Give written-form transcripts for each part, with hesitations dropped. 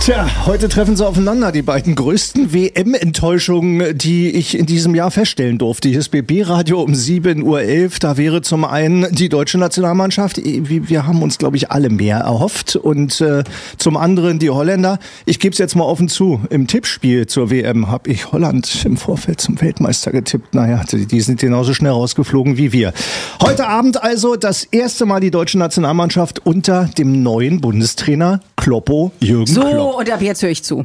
Tja, heute treffen sie aufeinander, die beiden größten WM-Enttäuschungen, die ich in diesem Jahr feststellen durfte. Hier ist BB-Radio um 7.11 Uhr. Da wäre zum einen die deutsche Nationalmannschaft. Wir haben uns, glaube ich, alle mehr erhofft. Und zum anderen die Holländer. Ich gebe es jetzt mal offen zu. Im Tippspiel zur WM habe ich Holland im Vorfeld zum Weltmeister getippt. Naja, die sind genauso schnell rausgeflogen wie wir. Heute Abend also das erste Mal die deutsche Nationalmannschaft unter dem neuen Bundestrainer Kloppo Jürgen Klopp. Und ab jetzt höre ich zu.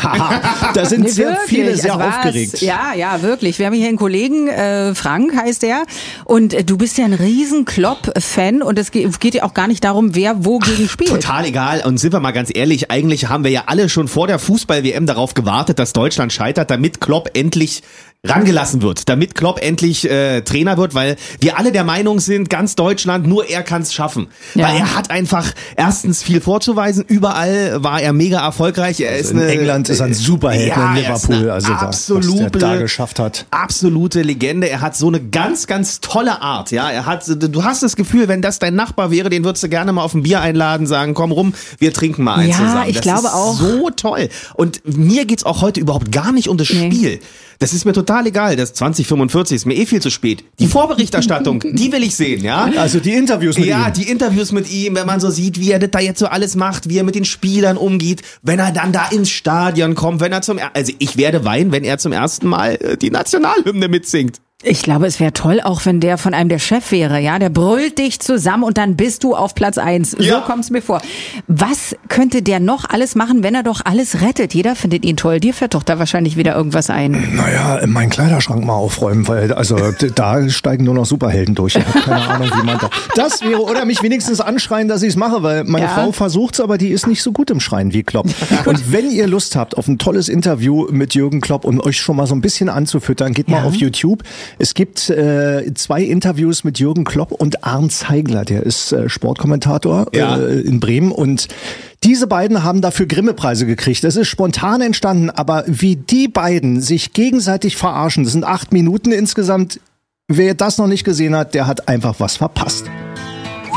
Da sind sehr viele sehr aufgeregt. Ja, wirklich. Wir haben hier einen Kollegen, Frank heißt der, und du bist ja ein riesen Klopp-Fan und es geht ja auch gar nicht darum, wer wo gegen spielt. Total egal. Und sind wir mal ganz ehrlich, eigentlich haben wir ja alle schon vor der Fußball-WM darauf gewartet, dass Deutschland scheitert, damit Klopp endlich rangelassen wird, damit Klopp endlich Trainer wird, weil wir alle der Meinung sind, ganz Deutschland, nur er kann es schaffen. Ja. Weil er hat einfach erstens viel vorzuweisen, überall war er mega erfolgreich. Er ist in England ist ein Superheld in Liverpool, also was der da geschafft hat. Absolute Legende. Er hat so eine ganz, ganz tolle Art. Ja, du hast das Gefühl, wenn das dein Nachbar wäre, den würdest du gerne mal auf ein Bier einladen, sagen, komm rum, wir trinken mal eins zusammen. Ja, ich glaube auch. So toll. Und mir geht's auch heute überhaupt gar nicht um das Spiel. Das ist mir total egal. Das 2045 ist mir viel zu spät. Die Vorberichterstattung, die will ich sehen, ja? Also die Interviews mit ihm. Ja, die Interviews mit ihm, wenn man so sieht, wie er das da jetzt so alles macht, wie er mit den Spielern umgeht, wenn er dann da ins Stadion kommt, also ich werde weinen, wenn er zum ersten Mal die Nationalhymne mitsingt. Ich glaube, es wäre toll, auch wenn der von einem der Chef wäre, ja, der brüllt dich zusammen und dann bist du auf Platz 1. Ja. So kommt's mir vor. Was könnte der noch alles machen, wenn er doch alles rettet? Jeder findet ihn toll. Dir fällt doch da wahrscheinlich wieder irgendwas ein. Naja, meinen Kleiderschrank mal aufräumen, weil da steigen nur noch Superhelden durch. Ich habe keine Ahnung, wie man das wäre, oder mich wenigstens anschreien, dass ich es mache, weil meine Frau versucht's, aber die ist nicht so gut im Schreien wie Klopp. Und wenn ihr Lust habt auf ein tolles Interview mit Jürgen Klopp und euch schon mal so ein bisschen anzufüttern, geht mal auf YouTube. Es gibt 2 Interviews mit Jürgen Klopp und Arndt Zeigler, der ist Sportkommentator in Bremen, und diese beiden haben dafür Grimme-Preise gekriegt. Das ist spontan entstanden, aber wie die beiden sich gegenseitig verarschen, das sind 8 Minuten insgesamt, wer das noch nicht gesehen hat, der hat einfach was verpasst.